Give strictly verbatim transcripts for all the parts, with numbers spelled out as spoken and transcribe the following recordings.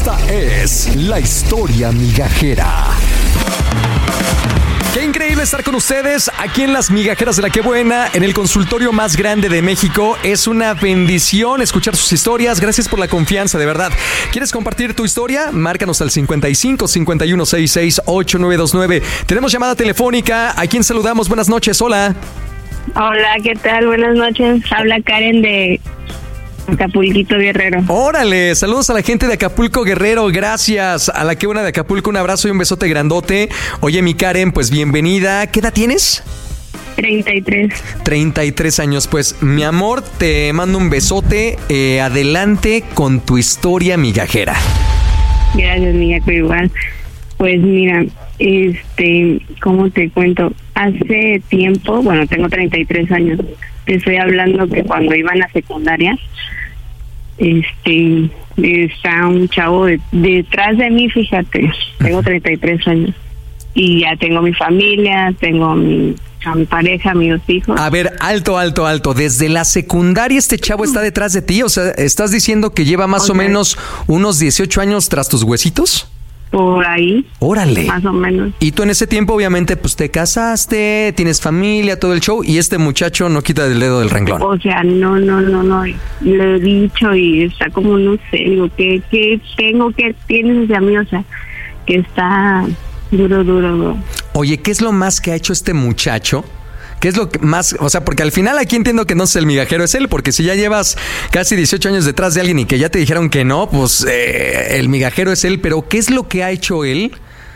Esta es la historia migajera. Qué increíble estar con ustedes aquí en Las Migajeras de la Qué Buena, en el consultorio más grande de México. Es una bendición escuchar sus historias. Gracias por la confianza, de verdad. ¿Quieres compartir tu historia? Márcanos al cincuenta y cinco, cincuenta y uno, sesenta y seis, ochenta y nueve veintinueve. Tenemos llamada telefónica. ¿A quién saludamos? Buenas noches. Hola. Hola, ¿qué tal? Buenas noches. Habla Karen de Acapulquito Guerrero. Órale, saludos a la gente de Acapulco Guerrero, gracias. A la Qué Buena de Acapulco, un abrazo y un besote grandote. Oye, mi Karen, pues bienvenida. ¿Qué edad tienes? treinta y tres. treinta y tres años, pues mi amor, te mando un besote. Eh, adelante con tu historia migajera. Gracias, migajo, igual. Pues mira, este, ¿cómo te cuento? Hace tiempo, bueno, tengo treinta y tres años. Te estoy hablando que cuando iba en la secundaria, este, está un chavo de, detrás de mí, fíjate, tengo treinta y tres años y ya tengo mi familia, tengo mi, a mi pareja, mis dos hijos. A ver, alto, alto, alto, desde la secundaria este chavo está detrás de ti, o sea, ¿estás diciendo que lleva más okay. o menos unos dieciocho años tras tus huesitos? Por ahí. Órale. Más o menos. Y tú en ese tiempo obviamente pues te casaste, tienes familia, todo el show, y este muchacho no quita el dedo del renglón. O sea, no, no, no, no. Le he dicho y está como, no sé, digo, ¿qué, qué tengo que tienes de mí? O sea, que está duro, duro, duro. Oye, ¿qué es lo más que ha hecho este muchacho? ¿Qué es lo que más? O sea, porque al final aquí entiendo que no es el migajero, es él, porque si ya llevas casi dieciocho años detrás de alguien y que ya te dijeron que no, pues eh, el migajero es él, pero ¿qué es lo que ha hecho él?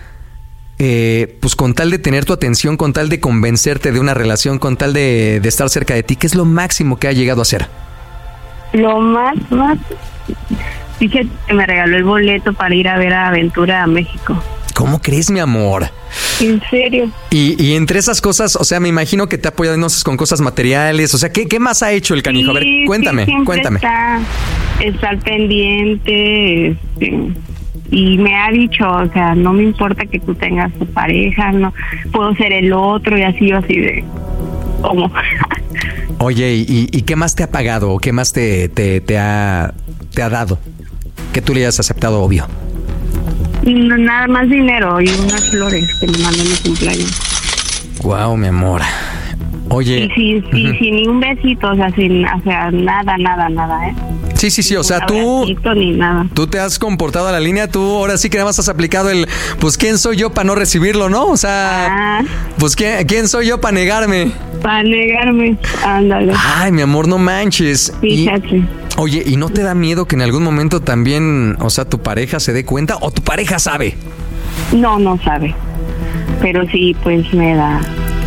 Eh, pues con tal de tener tu atención, con tal de convencerte de una relación, con tal de, de estar cerca de ti, ¿qué es lo máximo que ha llegado a hacer? Lo más, más... Fíjate que me regaló el boleto para ir a ver a Aventura a México. ¿Cómo crees, mi amor? ¿En serio? Y, y entre esas cosas, o sea, me imagino que te ha apoyado, no sé, con cosas materiales. O sea, ¿qué, qué más ha hecho el canijo? Sí, a ver, cuéntame, sí, cuéntame. Está, está al pendiente, este, y me ha dicho, o sea, no me importa que tú tengas tu pareja, no puedo ser el otro, y así, así de... ¿Cómo? Oye, ¿y, y qué más te ha pagado? ¿O qué más te, te, te, ha, te ha dado? Que tú le hayas aceptado, obvio. No, nada más dinero y unas flores que me mandó en mi cumpleaños. Guau, mi amor. Oye. Y sí, sí, uh-huh. sin ni un besito, o sea, sin, o sea, nada, nada, nada, ¿eh? Sí, sí, sí, o sea, tú, ni nada. tú te has comportado a la línea, tú ahora sí que nada más has aplicado el, pues, ¿quién soy yo para no recibirlo, no? O sea, ah. pues, ¿quién, ¿quién soy yo para negarme? Para negarme, ándale. Ay, mi amor, no manches. Fíjate. Y, oye, ¿y no te da miedo que en algún momento también, o sea, tu pareja se dé cuenta o tu pareja sabe? No, no sabe, pero sí, pues me da...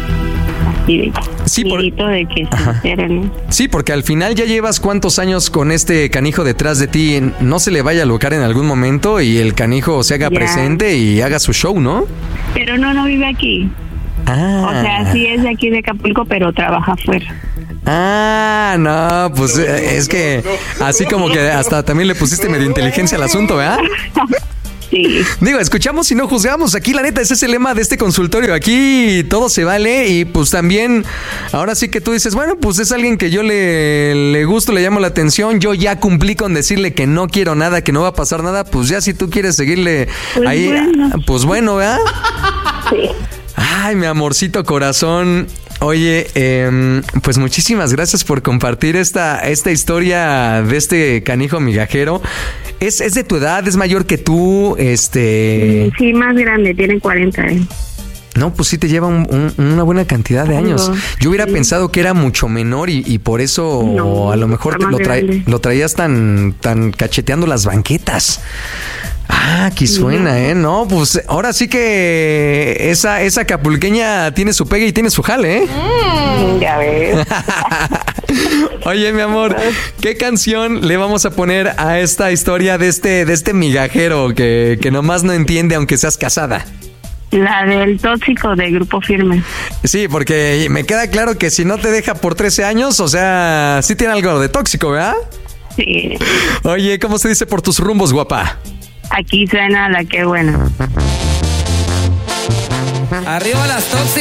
Y sí, por... de que se enteren, ¿no? Sí, porque al final ya llevas cuántos años con este canijo detrás de ti, no se le vaya a alocar en algún momento y el canijo se haga ya. presente y haga su show, ¿no? Pero no, no vive aquí. Ah. O sea, sí es de aquí de Acapulco, pero trabaja afuera. Ah, no, pues no, es que no, así como que hasta también le pusiste medio inteligencia al asunto, ¿verdad? Sí. Digo, escuchamos y no juzgamos. Aquí, la neta, ese es el lema de este consultorio. Aquí todo se vale y pues también, ahora sí que tú dices, bueno, pues es alguien que yo le, le gusto, le llamo la atención. Yo ya cumplí con decirle que no quiero nada, que no va a pasar nada. Pues ya si tú quieres seguirle pues ahí, bueno. pues bueno, ¿verdad? Sí. Ay, mi amorcito corazón. Oye, eh, pues muchísimas gracias por compartir esta, esta historia de este canijo migajero. ¿Es, es de tu edad? ¿Es mayor que tú? Este... Sí, más grande, tiene cuarenta. ¿eh? No, pues sí te lleva un, un, una buena cantidad de años. Yo hubiera sí. pensado que era mucho menor y, y por eso no, a lo mejor te, lo, trae, lo traías tan, tan cacheteando las banquetas. Ah, aquí suena, ¿eh? No, pues ahora sí que esa, esa acapulqueña tiene su pegue y tiene su jale, ¿eh? Mm, ya ves. Oye, mi amor, ¿qué canción le vamos a poner a esta historia de este, de este migajero que, que nomás no entiende aunque seas casada? La del tóxico de Grupo Firme. Sí, porque me queda claro que si no te deja por trece años, o sea, sí tiene algo de tóxico, ¿verdad? Sí. Oye, ¿cómo se dice por tus rumbos, guapa? Aquí suena La Qué Buena. Arriba las tóxicas.